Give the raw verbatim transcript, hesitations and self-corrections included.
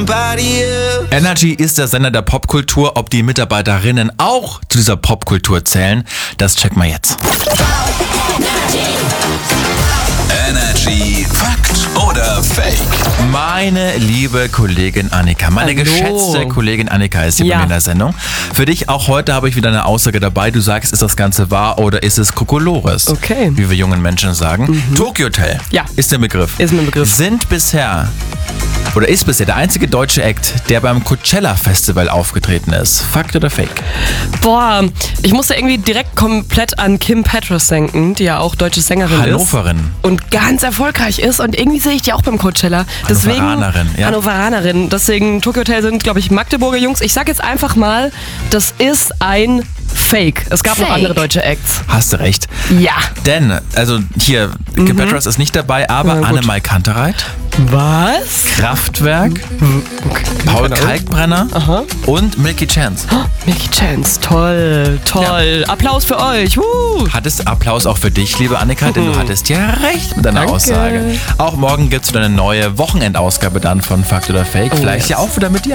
Energy ist der Sender der Popkultur. Ob die Mitarbeiterinnen auch zu dieser Popkultur zählen, das checken wir jetzt. Energy Fakt oder Fake? Meine liebe Kollegin Annika, meine Hallo. geschätzte Kollegin Annika ist hier Ja. bei mir in der Sendung. Für dich auch heute habe ich wieder eine Aussage dabei. Du sagst, ist das Ganze wahr oder ist es Kokolores? Okay. Wie wir jungen Menschen sagen. Tokyo Hotel Ja. ist der Begriff. Ist ein Begriff. Sind bisher oder ist bisher der einzige deutsche Act, der beim Coachella Festival aufgetreten ist. Fakt oder Fake? Boah, ich musste irgendwie direkt komplett an Kim Petras denken, die ja auch deutsche Sängerin Hannoverin. ist. Und ganz erfolgreich ist. Und irgendwie sehe ich die auch beim Coachella. Deswegen, Hannoveranerin, ja. Hannoveranerin. Deswegen, Tokyo Hotel sind, glaube ich, Magdeburger Jungs. Ich sag jetzt einfach mal, das ist ein Fake. Es gab Fake. noch andere deutsche Acts. Hast du recht. Ja. Denn, also hier, Kim Petras ist nicht dabei, aber Na gut. Anne-Mai Kantereit, Was? Kraftwerk, Okay. Paul Keine Ahnung. Kalkbrenner Aha. und Milky Chance. Mickey Chance, toll, toll. Applaus für euch. Woo. Hattest Applaus auch für dich, liebe Annika, denn du hattest ja recht mit deiner Danke. Aussage. Auch morgen gibt es wieder eine neue Wochenendausgabe dann von Fakt oder Fake. Vielleicht yes. ja auch wieder mit dir.